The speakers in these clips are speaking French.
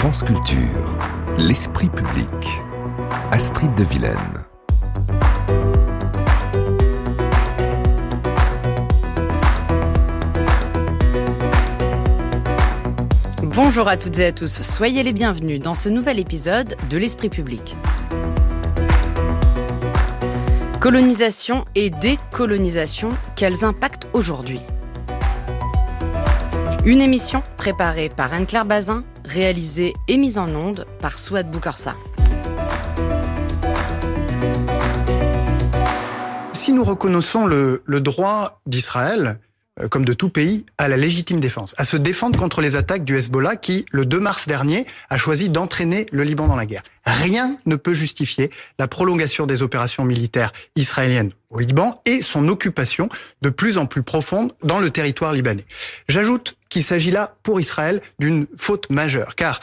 France Culture, l'esprit public. Astrid de Vilaine. Bonjour à toutes et à tous, soyez les bienvenus dans ce nouvel épisode de l'esprit public. Colonisation et décolonisation, quels impacts aujourd'hui ? Une émission préparée par Anne-Claire Bazin, réalisée et mise en onde par Souad Boukorsa. Si nous reconnaissons le droit d'Israël, comme de tout pays, à la légitime défense, à se défendre contre les attaques du Hezbollah qui, le 2 mars dernier, a choisi d'entraîner le Liban dans la guerre. Rien ne peut justifier la prolongation des opérations militaires israéliennes au Liban et son occupation de plus en plus profonde dans le territoire libanais. J'ajoute qu'il s'agit là, pour Israël, d'une faute majeure, car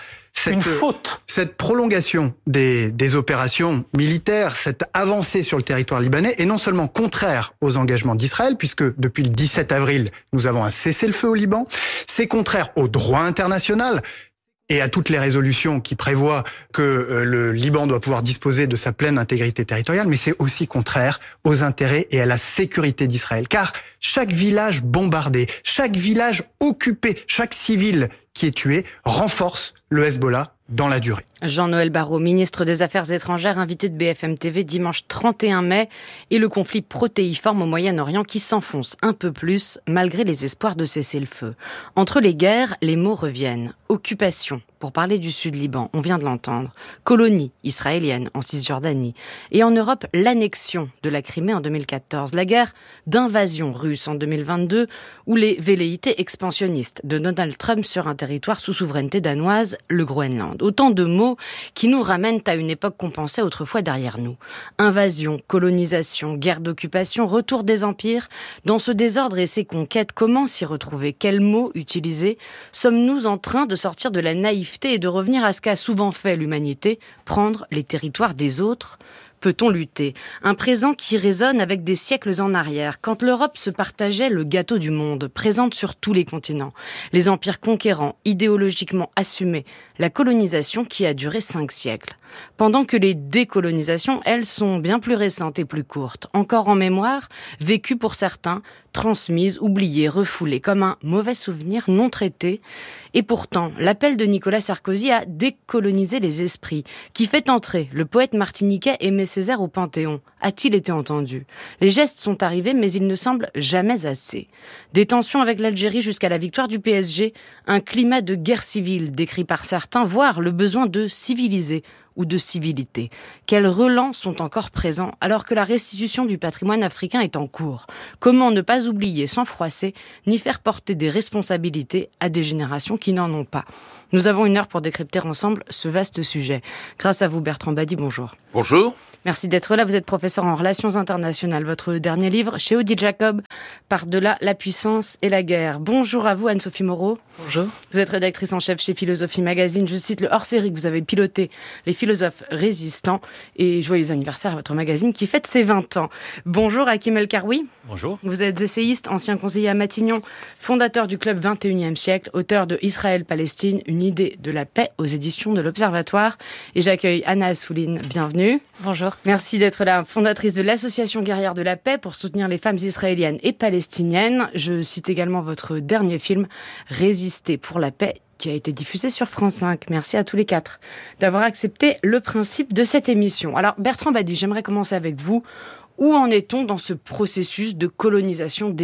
cette prolongation des opérations militaires, cette avancée sur le territoire libanais est non seulement contraire aux engagements d'Israël, puisque depuis le 17 avril, nous avons un cessez-le-feu au Liban, c'est contraire au droit international et à toutes les résolutions qui prévoient que le Liban doit pouvoir disposer de sa pleine intégrité territoriale, mais c'est aussi contraire aux intérêts et à la sécurité d'Israël. Car chaque village bombardé, chaque village occupé, chaque civil qui est tué renforce le Hezbollah dans la durée. Jean-Noël Barrot, ministre des Affaires étrangères, invité de BFM TV dimanche 31 mai, et le conflit protéiforme au Moyen-Orient qui s'enfonce un peu plus malgré les espoirs de cesser le feu. Entre les guerres, les mots reviennent. Occupation, pour parler du Sud-Liban, on vient de l'entendre. Colonie israélienne en Cisjordanie. Et en Europe, l'annexion de la Crimée en 2014. La guerre d'invasion russe en 2022 ou les velléités expansionnistes de Donald Trump sur un territoire sous souveraineté danoise, le Groenland. Autant de mots qui nous ramènent à une époque qu'on pensait autrefois derrière nous. Invasion, colonisation, guerre d'occupation, retour des empires. Dans ce désordre et ces conquêtes, comment s'y retrouver ? Quels mots utiliser ? Sommes-nous en train de sortir de la naïveté et de revenir à ce qu'a souvent fait l'humanité, prendre les territoires des autres ? Peut-on lutter ? Un présent qui résonne avec des siècles en arrière, quand l'Europe se partageait le gâteau du monde, présente sur tous les continents. Les empires conquérants, idéologiquement assumés, la colonisation qui a duré 5 siècles. Pendant que les décolonisations, elles, sont bien plus récentes et plus courtes, encore en mémoire, vécues pour certains, transmises, oubliées, refoulées, comme un mauvais souvenir non traité. Et pourtant, l'appel de Nicolas Sarkozy à décoloniser les esprits, qui fait entrer le poète martiniquais Aimé Césaire au Panthéon, a-t-il été entendu ? Les gestes sont arrivés, mais ils ne semblent jamais assez. Des tensions avec l'Algérie jusqu'à la victoire du PSG, un climat de guerre civile décrit par certains, voire le besoin de civiliser ou de civilité. Quels relents sont encore présents alors que la restitution du patrimoine africain est en cours ? Comment ne pas oublier sans froisser, ni faire porter des responsabilités à des générations qui n'en ont pas ? Nous avons 1 heure pour décrypter ensemble ce vaste sujet. Grâce à vous, Bertrand Badi, bonjour. Bonjour. Merci d'être là. Vous êtes professeur en relations internationales. Votre dernier livre, chez Odile Jacob, Par-delà la puissance et la guerre. Bonjour à vous, Anne-Sophie Moreau. Bonjour. Vous êtes rédactrice en chef chez Philosophie Magazine. Je cite le hors-série que vous avez piloté, Les philosophes résistants. Et joyeux anniversaire à votre magazine qui fête ses 20 ans. Bonjour, Hakim El Karoui. Bonjour. Vous êtes essayiste, ancien conseiller à Matignon, fondateur du club 21e siècle, auteur de Israël-Palestine, une idée de la paix aux éditions de l'Observatoire. Et j'accueille Anna Assouline. Bienvenue. Bonjour. Merci d'être là, fondatrice de l'Association guerrière de la paix pour soutenir les femmes israéliennes et palestiniennes. Je cite également votre dernier film, Résister pour la paix, qui a été diffusé sur France 5. Merci à tous les 4 d'avoir accepté le principe de cette émission. Alors, Bertrand Badi, j'aimerais commencer avec vous. Où en est-on dans ce processus de colonisation-décolonisation ?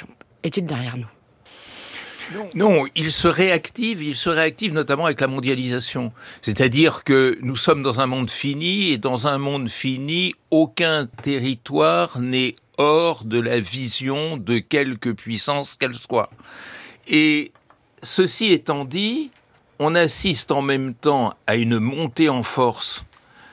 Est-il derrière nous ? Non, il se réactive notamment avec la mondialisation. C'est-à-dire que nous sommes dans un monde fini, et dans un monde fini, aucun territoire n'est hors de la vision de quelque puissance qu'elle soit. Et ceci étant dit, on assiste en même temps à une montée en force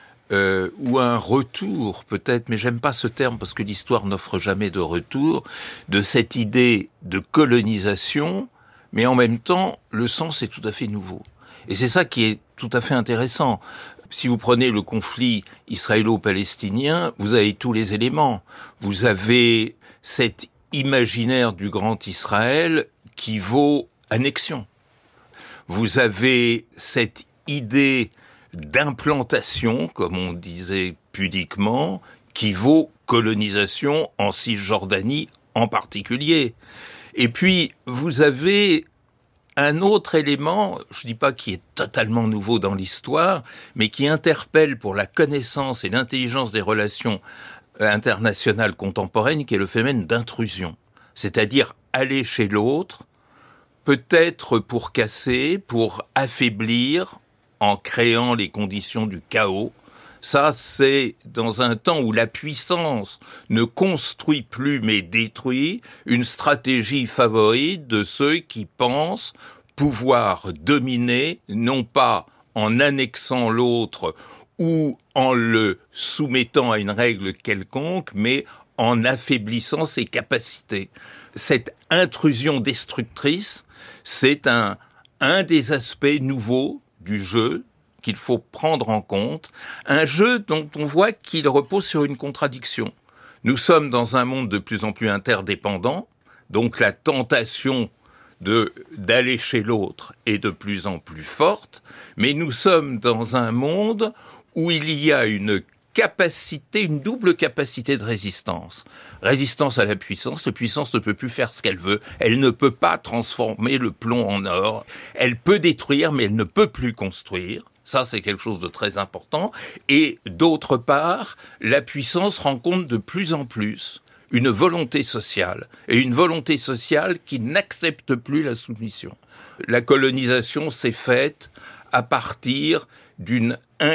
ou un retour peut-être, mais j'aime pas ce terme parce que l'histoire n'offre jamais de retour, de cette idée de colonisation, mais en même temps, le sens est tout à fait nouveau. Et c'est ça qui est tout à fait intéressant. Si vous prenez le conflit israélo-palestinien, vous avez tous les éléments. Vous avez cet imaginaire du grand Israël qui vaut annexion. Vous avez cet idée d'implantation, comme on disait pudiquement, qui vaut colonisation en Cisjordanie en particulier. Et puis, vous avez un autre élément, je ne dis pas qui est totalement nouveau dans l'histoire, mais qui interpelle pour la connaissance et l'intelligence des relations internationales contemporaines, qui est le phénomène d'intrusion. C'est-à-dire aller chez l'autre, peut-être pour casser, pour affaiblir, en créant les conditions du chaos. Ça, c'est dans un temps où la puissance ne construit plus mais détruit, une stratégie favorite de ceux qui pensent pouvoir dominer, non pas en annexant l'autre ou en le soumettant à une règle quelconque, mais en affaiblissant ses capacités. Cette intrusion destructrice, c'est un des aspects nouveaux du jeu qu'il faut prendre en compte, un jeu dont on voit qu'il repose sur une contradiction. Nous sommes dans un monde de plus en plus interdépendant, donc la tentation d'aller chez l'autre est de plus en plus forte, mais nous sommes dans un monde où il y a une double capacité de résistance. Résistance à la puissance ne peut plus faire ce qu'elle veut, elle ne peut pas transformer le plomb en or, elle peut détruire mais elle ne peut plus construire. Ça, c'est quelque chose de très important. Et d'autre part, la puissance rencontre de plus en plus une volonté sociale, et une volonté sociale qui n'accepte plus la soumission. La colonisation s'est faite à partir d'une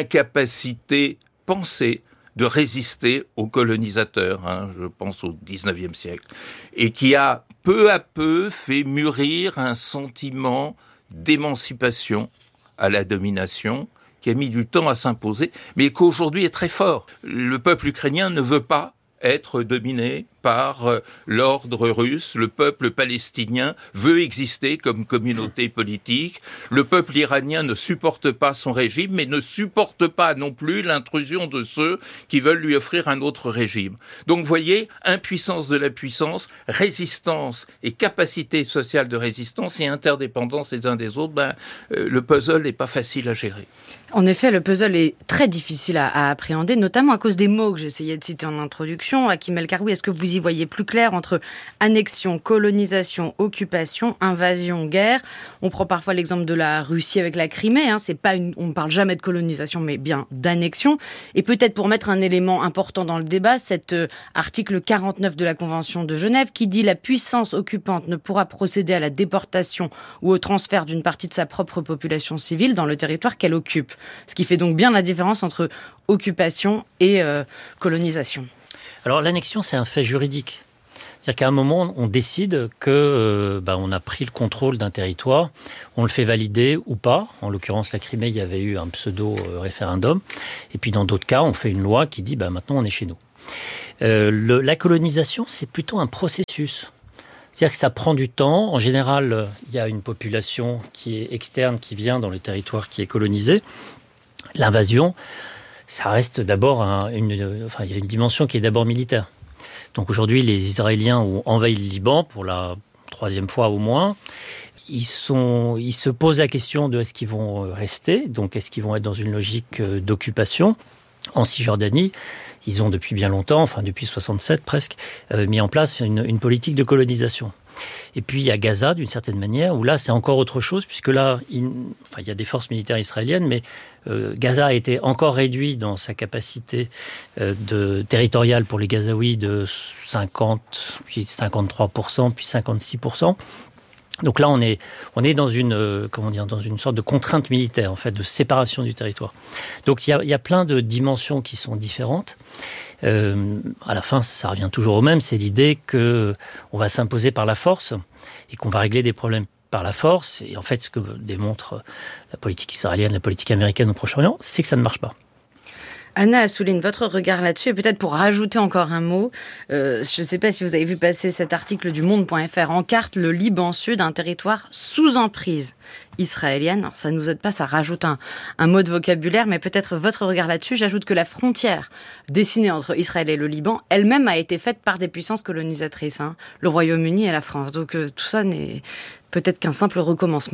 incapacité pensée de résister aux colonisateurs, je pense au XIXe siècle, et qui a peu à peu fait mûrir un sentiment d'émancipation à la domination, qui a mis du temps à s'imposer, mais qu'aujourd'hui est très fort. Le peuple ukrainien ne veut pas être dominé par l'ordre russe. Le peuple palestinien veut exister comme communauté politique. Le peuple iranien ne supporte pas son régime, mais ne supporte pas non plus l'intrusion de ceux qui veulent lui offrir un autre régime. Donc, vous voyez, impuissance de la puissance, résistance et capacité sociale de résistance et interdépendance les uns des autres, le puzzle n'est pas facile à gérer. En effet, le puzzle est très difficile à appréhender, notamment à cause des mots que j'essayais de citer en introduction. Hakim El Karoui, est-ce que vous y voyez plus clair entre annexion, colonisation, occupation, invasion, guerre? On prend parfois l'exemple de la Russie avec la Crimée. On ne parle jamais de colonisation, mais bien d'annexion. Et peut-être pour mettre un élément important dans le débat, cet article 49 de la Convention de Genève qui dit « La puissance occupante ne pourra procéder à la déportation ou au transfert d'une partie de sa propre population civile dans le territoire qu'elle occupe ». Ce qui fait donc bien la différence entre occupation et colonisation. Alors l'annexion, c'est un fait juridique. C'est-à-dire qu'à un moment, on décide que on a pris le contrôle d'un territoire, on le fait valider ou pas. En l'occurrence, la Crimée, il y avait eu un pseudo-référendum. Et puis dans d'autres cas, on fait une loi qui dit maintenant on est chez nous. La colonisation, c'est plutôt un processus. C'est-à-dire que ça prend du temps. En général, il y a une population qui est externe, qui vient dans le territoire qui est colonisé. L'invasion, ça reste d'abord il y a une dimension qui est d'abord militaire. Donc aujourd'hui, les Israéliens ont envahi le Liban pour la 3e fois au moins. Ils se posent la question de est-ce qu'ils vont rester, donc est-ce qu'ils vont être dans une logique d'occupation. En Cisjordanie, ils ont depuis bien longtemps, depuis 67 presque, mis en place une politique de colonisation. Et puis il y a Gaza, d'une certaine manière, où là c'est encore autre chose, puisque là, il y a des forces militaires israéliennes, mais Gaza a été encore réduit dans sa capacité territoriale pour les Gazaouis de 50, puis 53%, puis 56%. Donc là, on est dans dans une sorte de contrainte militaire, en fait, de séparation du territoire. Donc il y a plein de dimensions qui sont différentes. À la fin, ça revient toujours au même, c'est l'idée que on va s'imposer par la force et qu'on va régler des problèmes par la force. Et en fait, ce que démontre la politique israélienne, la politique américaine au Proche-Orient, c'est que ça ne marche pas. Anna Assouline, votre regard là-dessus, et peut-être pour rajouter encore un mot, je ne sais pas si vous avez vu passer cet article du Monde.fr, encarte le Liban Sud, un territoire sous emprise israélienne. Alors ça ne nous aide pas, ça rajoute un mot de vocabulaire, mais peut-être votre regard là-dessus. J'ajoute que la frontière dessinée entre Israël et le Liban, elle-même a été faite par des puissances colonisatrices, le Royaume-Uni et la France. Donc tout ça n'est peut-être qu'un simple recommencement.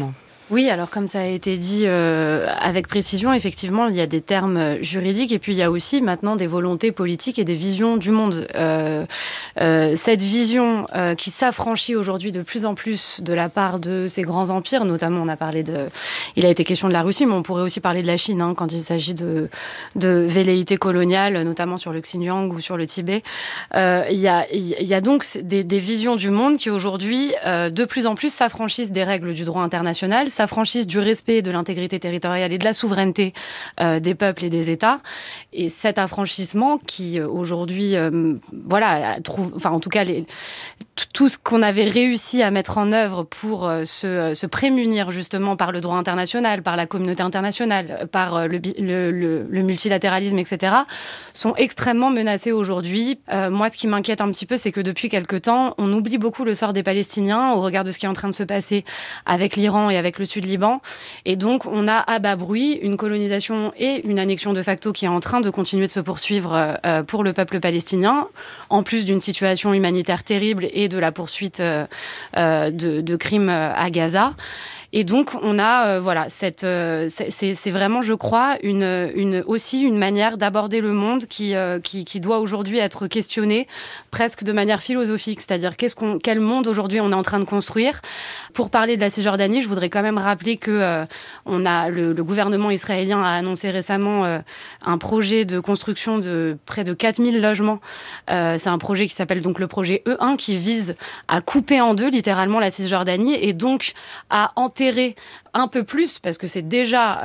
Oui, alors comme ça a été dit avec précision, effectivement, il y a des termes juridiques et puis il y a aussi maintenant des volontés politiques et des visions du monde. Cette vision qui s'affranchit aujourd'hui de plus en plus de la part de ces grands empires, notamment il a été question de la Russie, mais on pourrait aussi parler de la Chine quand il s'agit de velléités coloniales, notamment sur le Xinjiang ou sur le Tibet. Il y a donc des visions du monde qui aujourd'hui de plus en plus s'affranchissent des règles du droit international, s'affranchissent du respect de l'intégrité territoriale et de la souveraineté des peuples et des États. Et cet affranchissement qui aujourd'hui, en tout cas, tout ce qu'on avait réussi à mettre en œuvre pour se prémunir justement par le droit international, par la communauté internationale, par le multilatéralisme, etc., sont extrêmement menacés aujourd'hui. Moi, ce qui m'inquiète un petit peu, c'est que depuis quelque temps, on oublie beaucoup le sort des Palestiniens au regard de ce qui est en train de se passer avec l'Iran et avec le Sud-Liban. Et donc, on a à bas bruit une colonisation et une annexion de facto qui est en train de continuer de se poursuivre pour le peuple palestinien, en plus d'une situation humanitaire terrible et de la poursuite de crimes à Gaza. Et donc, on a, c'est vraiment, je crois, aussi une manière d'aborder le monde qui doit aujourd'hui être questionnée presque de manière philosophique. C'est-à-dire, quel monde aujourd'hui on est en train de construire? Pour parler de la Cisjordanie, je voudrais quand même rappeler que le gouvernement israélien a annoncé récemment un projet de construction de près de 4000 logements. C'est un projet qui s'appelle donc le projet E1 qui vise à couper en deux littéralement la Cisjordanie et donc à enterrer un peu plus, parce que c'est déjà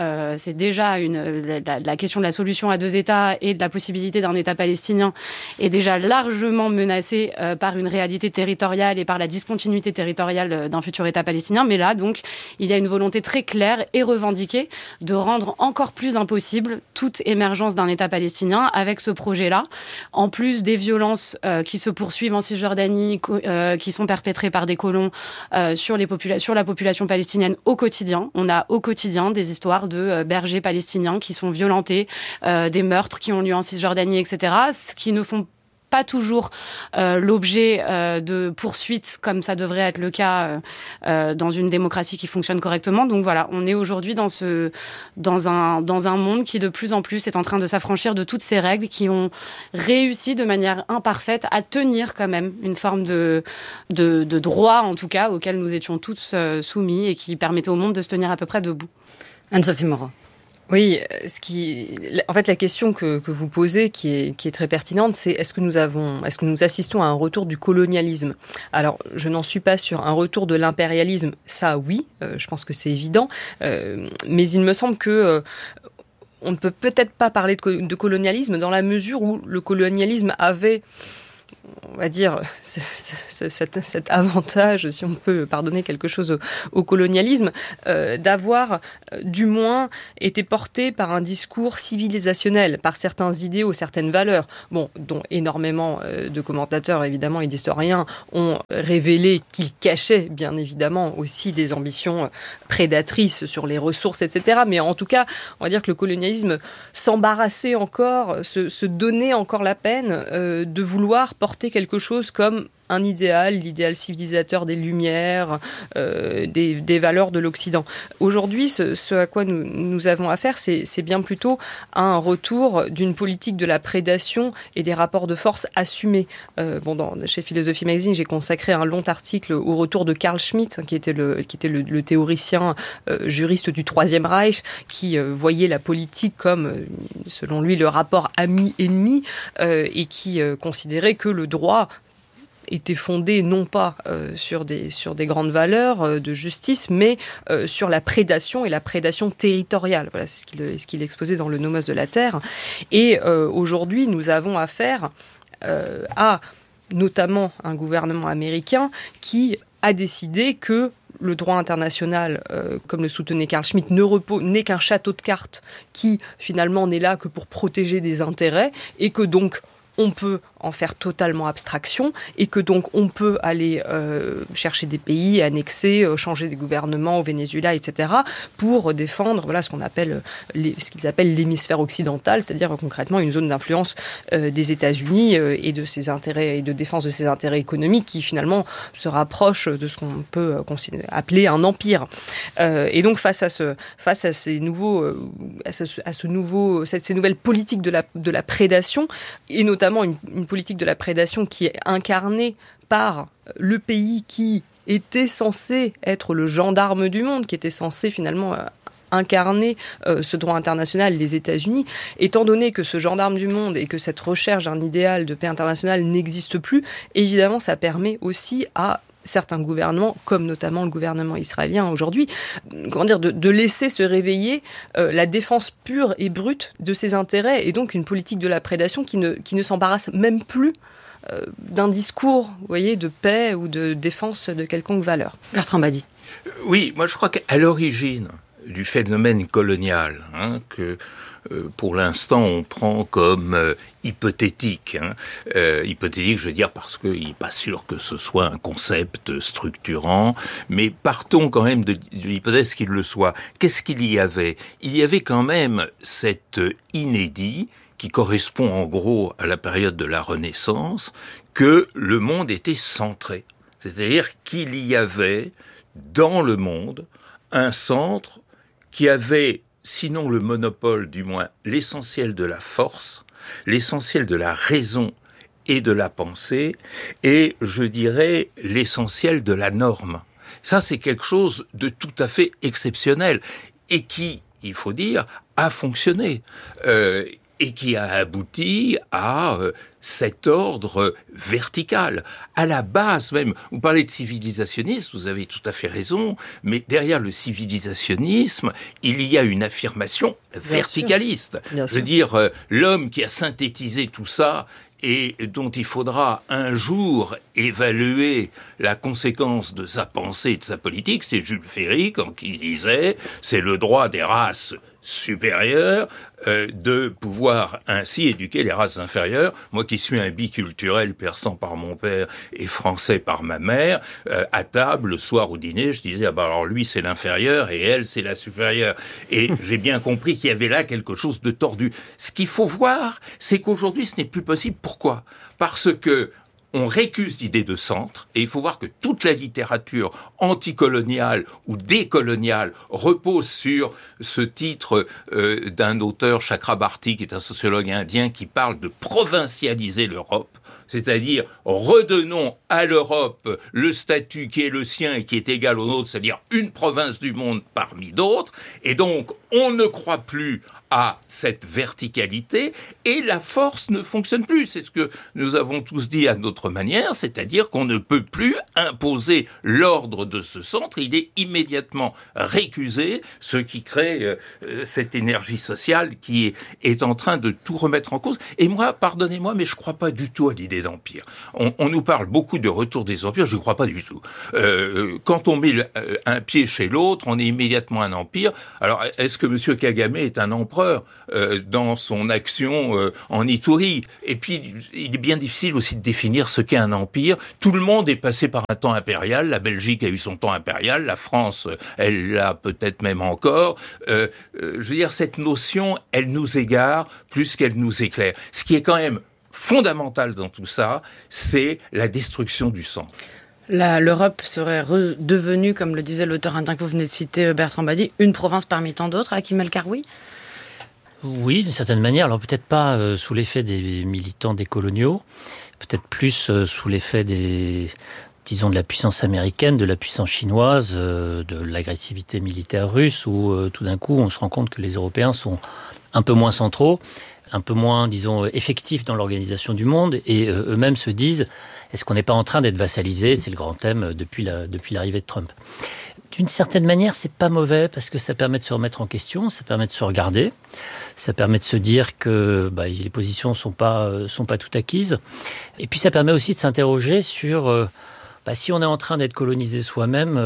la question de la solution à 2 États et de la possibilité d'un État palestinien est déjà largement menacée par une réalité territoriale et par la discontinuité territoriale d'un futur État palestinien. Mais là, donc, il y a une volonté très claire et revendiquée de rendre encore plus impossible toute émergence d'un État palestinien avec ce projet-là. En plus des violences qui se poursuivent en Cisjordanie, qui sont perpétrées par des colons sur la population palestinienne au quotidien. On a au quotidien des histoires de bergers palestiniens qui sont violentés, des meurtres qui ont lieu en Cisjordanie, etc., ce qui ne font pas toujours l'objet de poursuites comme ça devrait être le cas dans une démocratie qui fonctionne correctement. Donc voilà, on est aujourd'hui dans un monde qui de plus en plus est en train de s'affranchir de toutes ces règles qui ont réussi de manière imparfaite à tenir quand même une forme de droit, en tout cas, auquel nous étions tous soumis et qui permettait au monde de se tenir à peu près debout. Anne-Sophie Moreau. Oui, en fait, la question que vous posez, qui est très pertinente, c'est est-ce que nous assistons à un retour du colonialisme? Alors, je n'en suis pas sur un retour de l'impérialisme. Ça, oui, je pense que c'est évident. Mais il me semble que on ne peut peut-être pas parler de colonialisme dans la mesure où le colonialisme avait, on va dire, cet avantage, si on peut pardonner quelque chose au colonialisme, d'avoir du moins été porté par un discours civilisationnel, par certains idéaux, certaines valeurs, dont énormément de commentateurs, évidemment, et d'historiens ont révélé qu'il cachait, bien évidemment, aussi des ambitions prédatrices sur les ressources, etc. Mais en tout cas, on va dire que le colonialisme s'embarrassait encore, se donnait encore la peine de vouloir porter quelque chose comme un idéal, l'idéal civilisateur des Lumières, des valeurs de l'Occident. Aujourd'hui, ce à quoi nous avons affaire, c'est bien plutôt un retour d'une politique de la prédation et des rapports de force assumés. Chez Philosophie Magazine, j'ai consacré un long article au retour de Carl Schmitt, qui était le théoricien juriste du Troisième Reich, qui voyait la politique comme, selon lui, le rapport ami-ennemi, et qui considérait que le droit était fondé non pas sur des grandes valeurs de justice, mais sur la prédation et la prédation territoriale. Voilà, c'est ce qu'il exposait dans le Nomos de la Terre. Et aujourd'hui, nous avons affaire à notamment un gouvernement américain qui a décidé que le droit international, comme le soutenait Carl Schmitt, n'est qu'un château de cartes qui, finalement, n'est là que pour protéger des intérêts et que donc on peut en faire totalement abstraction et que donc on peut aller chercher des pays, annexer, changer des gouvernements au Venezuela, etc. pour défendre ce qu'on appelle ce qu'ils appellent l'hémisphère occidental, c'est-à-dire concrètement une zone d'influence des États-Unis et de ses intérêts et de défense de ses intérêts économiques qui finalement se rapproche de ce qu'on peut appeler un empire. Et donc face à ces nouvelles politiques de la prédation, et notamment une politique de la prédation qui est incarnée par le pays qui était censé être le gendarme du monde, qui était censé finalement incarner ce droit international, les États-Unis, étant donné que ce gendarme du monde et que cette recherche d'un idéal de paix internationale n'existe plus, évidemment ça permet aussi à certains gouvernements, comme notamment le gouvernement israélien aujourd'hui, de laisser se réveiller la défense pure et brute de ses intérêts, et donc une politique de la prédation qui ne s'embarrasse même plus d'un discours, vous voyez, de paix ou de défense de quelconque valeur. Bertrand Badi. Oui, moi je crois qu'à l'origine du phénomène colonial, que pour l'instant on prend comme hypothétique. Hypothétique, je veux dire, parce qu'il n'est pas sûr que ce soit un concept structurant, mais partons quand même de l'hypothèse qu'il le soit. Qu'est-ce qu'il y avait ? Il y avait quand même cet inédit qui correspond en gros à la période de la Renaissance, que le monde était centré. C'est-à-dire qu'il y avait dans le monde un centre qui avait, sinon le monopole, du moins l'essentiel de la force, l'essentiel de la raison et de la pensée, et je dirais l'essentiel de la norme. Ça, c'est quelque chose de tout à fait exceptionnel, et qui, il faut dire, a fonctionné, et qui a abouti à cet ordre vertical. À la base même, vous parlez de civilisationnisme, vous avez tout à fait raison, mais derrière le civilisationnisme, il y a une affirmation verticaliste. Bien sûr. Je veux dire, l'homme qui a synthétisé tout ça et dont il faudra un jour évaluer la conséquence de sa pensée et de sa politique, c'est Jules Ferry, quand il disait « c'est le droit des races supérieures de pouvoir ainsi éduquer les races inférieures. » Moi qui suis un biculturel, persan par mon père et français par ma mère, à table, le soir au dîner, je disais « ah bah alors lui c'est l'inférieur et elle c'est la supérieure ». Et j'ai bien compris qu'il y avait là quelque chose de tordu. Ce qu'il faut voir, c'est qu'aujourd'hui ce n'est plus possible. Pourquoi ? Parce que on récuse l'idée de centre, et il faut voir que toute la littérature anticoloniale ou décoloniale repose sur ce titre d'un auteur, Chakrabarty, qui est un sociologue indien, qui parle de provincialiser l'Europe, c'est-à-dire redonnons à l'Europe le statut qui est le sien et qui est égal au nôtre, c'est-à-dire une province du monde parmi d'autres, et donc on ne croit plus à cette verticalité, et la force ne fonctionne plus. C'est ce que nous avons tous dit à notre manière, c'est-à-dire qu'on ne peut plus imposer l'ordre de ce centre, il est immédiatement récusé, ce qui crée cette énergie sociale qui est en train de tout remettre en cause. Et moi, pardonnez-moi, mais je ne crois pas du tout à l'idée d'empire. On nous parle beaucoup de retour des empires, je ne crois pas du tout. Quand on met un pied chez l'autre, on est immédiatement un empire. Alors, est-ce que M. Kagame est un empereur dans son action en Ituri? Et puis, il est bien difficile aussi de définir ce qu'est un empire. Tout le monde est passé par un temps impérial. La Belgique a eu son temps impérial. La France, elle l'a peut-être même encore. Je veux dire, cette notion, elle nous égare plus qu'elle nous éclaire. Ce qui est quand même fondamental dans tout ça, c'est la destruction du centre. L'Europe serait redevenue, comme le disait l'auteur indien que vous venez de citer, Bertrand Badi, une province parmi tant d'autres, Hakim El-Karoui? Oui, d'une certaine manière. Alors peut-être pas sous l'effet des militants décoloniaux, peut-être plus sous l'effet de la puissance américaine, de la puissance chinoise, de l'agressivité militaire russe, où tout d'un coup on se rend compte que les Européens sont un peu moins centraux, un peu moins, effectifs dans l'organisation du monde, et eux-mêmes se disent, est-ce qu'on n'est pas en train d'être vassalisés ? C'est le grand thème depuis l'arrivée de Trump. D'une certaine manière, c'est pas mauvais, parce que ça permet de se remettre en question, ça permet de se regarder, ça permet de se dire que les positions sont pas toutes acquises, et puis ça permet aussi de s'interroger sur si on est en train d'être colonisé soi-même,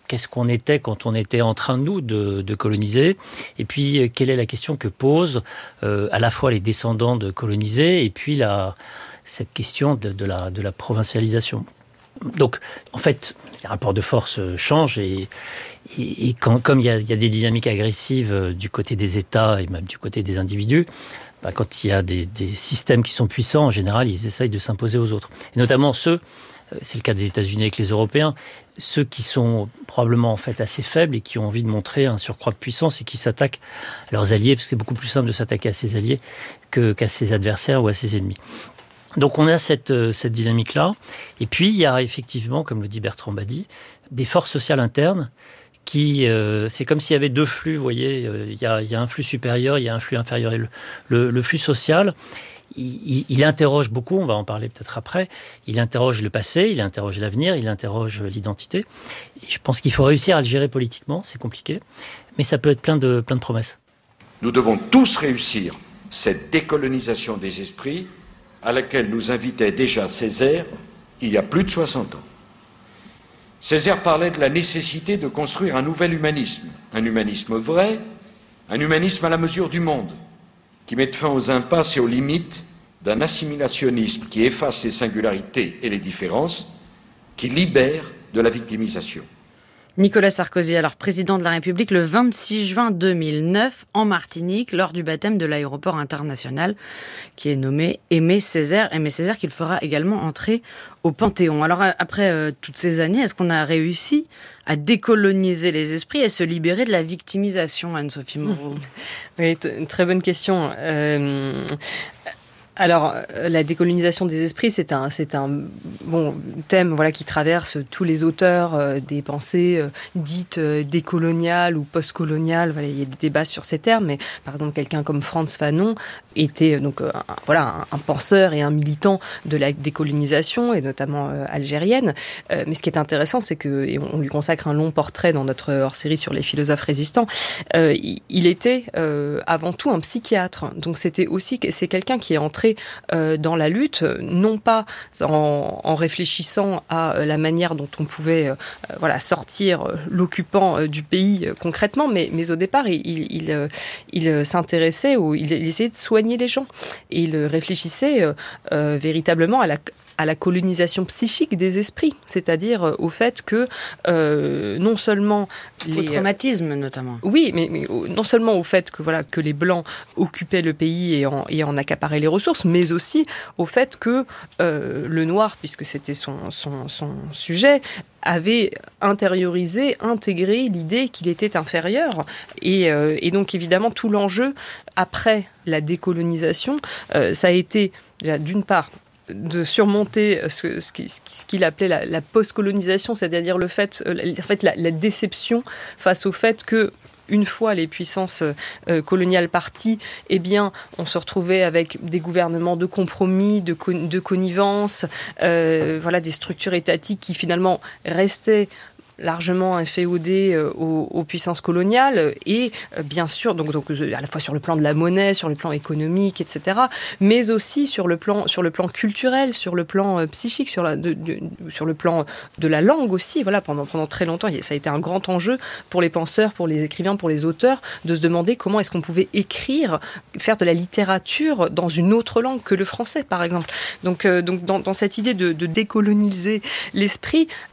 qu'est-ce qu'on était quand on était en train, nous, de coloniser. Et puis, quelle est la question que posent à la fois les descendants de colonisés et puis cette question de la provincialisation. Donc, en fait, les rapports de force changent et comme il y a des dynamiques agressives du côté des États et même du côté des individus, quand il y a des systèmes qui sont puissants, en général, ils essayent de s'imposer aux autres. Et notamment ceux, c'est le cas des États-Unis avec les Européens, ceux qui sont probablement en fait assez faibles et qui ont envie de montrer un surcroît de puissance et qui s'attaquent à leurs alliés, parce que c'est beaucoup plus simple de s'attaquer à ses alliés qu'à ses adversaires ou à ses ennemis. Donc on a cette dynamique-là. Et puis il y a effectivement, comme le dit Bertrand Badi, des forces sociales internes qui, c'est comme s'il y avait deux flux, vous voyez, il y a un flux supérieur, il y a un flux inférieur. Et le flux social, il interroge beaucoup, on va en parler peut-être après, il interroge le passé, il interroge l'avenir, il interroge l'identité. Et je pense qu'il faut réussir à le gérer politiquement, c'est compliqué, mais ça peut être plein de promesses. Nous devons tous réussir cette décolonisation des esprits à laquelle nous invitait déjà Césaire il y a plus de 60 ans. Césaire parlait de la nécessité de construire un nouvel humanisme, un humanisme vrai, un humanisme à la mesure du monde, qui mette fin aux impasses et aux limites d'un assimilationnisme qui efface les singularités et les différences, qui libère de la victimisation. Nicolas Sarkozy, alors président de la République le 26 juin 2009 en Martinique, lors du baptême de l'aéroport international qui est nommé Aimé Césaire qu'il fera également entrer au Panthéon. Alors après toutes ces années, est-ce qu'on a réussi à décoloniser les esprits et se libérer de la victimisation, Anne-Sophie Moreau? Oui, une très bonne question. Alors, la décolonisation des esprits, c'est un bon thème, voilà, qui traverse tous les auteurs des pensées dites décoloniales ou postcoloniales. Voilà, il y a des débats sur ces termes, mais par exemple, quelqu'un comme Frantz Fanon était donc un penseur et un militant de la décolonisation et notamment algérienne. Mais ce qui est intéressant, c'est que, et on lui consacre un long portrait dans notre hors-série sur les philosophes résistants, il était avant tout un psychiatre. Donc c'est quelqu'un qui est entré dans la lutte, non pas en réfléchissant à la manière dont on pouvait sortir l'occupant du pays concrètement, mais au départ, il s'intéressait ou il essayait de soigner les gens. Et il réfléchissait véritablement à la colonisation psychique des esprits, c'est-à-dire au fait que non seulement au traumatisme notamment. Oui, mais non seulement au fait que les Blancs occupaient le pays et en accaparaient les ressources, mais aussi au fait que le Noir, puisque c'était son sujet, avait intégré l'idée qu'il était inférieur. Et donc évidemment tout l'enjeu après la décolonisation, ça a été déjà d'une part de surmonter ce qu'il appelait la post-colonisation, c'est-à-dire le fait, la déception face au fait que une fois les puissances coloniales parties, eh bien, on se retrouvait avec des gouvernements de compromis, de connivence, des structures étatiques qui finalement restaient largement inféodé aux puissances coloniales et bien sûr donc à la fois sur le plan de la monnaie, sur le plan économique, etc., mais aussi sur le plan culturel, sur le plan psychique, sur le plan de la langue aussi. Voilà, pendant très longtemps, ça a été un grand enjeu pour les penseurs, pour les écrivains, pour les auteurs, de se demander comment est-ce qu'on pouvait écrire, faire de la littérature dans une autre langue que le français, par exemple. Donc dans cette idée de décoloniser l'esprit,